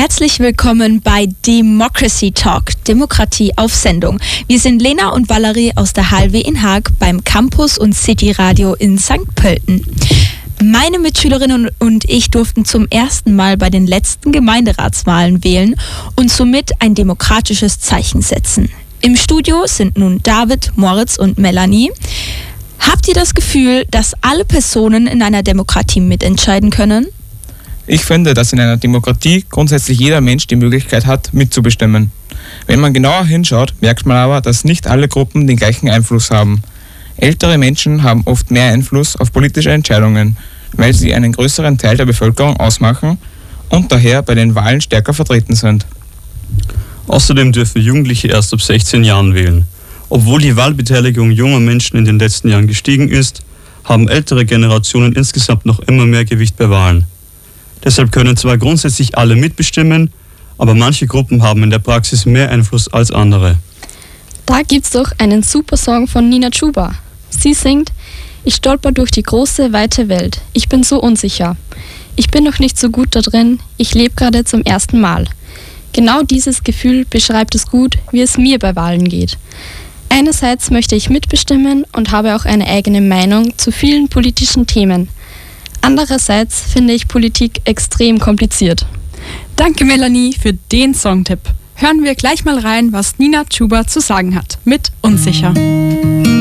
Herzlich willkommen bei Democracy Talk, Demokratie auf Sendung. Wir sind Lena und Valerie aus der HLW in Haag beim Campus und City Radio in St. Pölten. Meine Mitschülerinnen und ich durften zum ersten Mal bei den letzten Gemeinderatswahlen wählen und somit ein demokratisches Zeichen setzen. Im Studio sind nun David, Moritz und Melanie. Habt ihr das Gefühl, dass alle Personen in einer Demokratie mitentscheiden können? Ich finde, dass in einer Demokratie grundsätzlich jeder Mensch die Möglichkeit hat, mitzubestimmen. Wenn man genauer hinschaut, merkt man aber, dass nicht alle Gruppen den gleichen Einfluss haben. Ältere Menschen haben oft mehr Einfluss auf politische Entscheidungen, weil sie einen größeren Teil der Bevölkerung ausmachen und daher bei den Wahlen stärker vertreten sind. Außerdem dürfen Jugendliche erst ab 16 Jahren wählen. Obwohl die Wahlbeteiligung junger Menschen in den letzten Jahren gestiegen ist, haben ältere Generationen insgesamt noch immer mehr Gewicht bei Wahlen. Deshalb können zwar grundsätzlich alle mitbestimmen, aber manche Gruppen haben in der Praxis mehr Einfluss als andere. Da gibt's doch einen super Song von Nina Chuba. Sie singt: Ich stolper durch die große, weite Welt. Ich bin so unsicher. Ich bin noch nicht so gut da drin. Ich lebe gerade zum ersten Mal. Genau dieses Gefühl beschreibt es gut, wie es mir bei Wahlen geht. Einerseits möchte ich mitbestimmen und habe auch eine eigene Meinung zu vielen politischen Themen. Andererseits finde ich Politik extrem kompliziert. Danke Melanie für den Songtipp. Hören wir gleich mal rein, was Nina Chuba zu sagen hat mit Unsicher.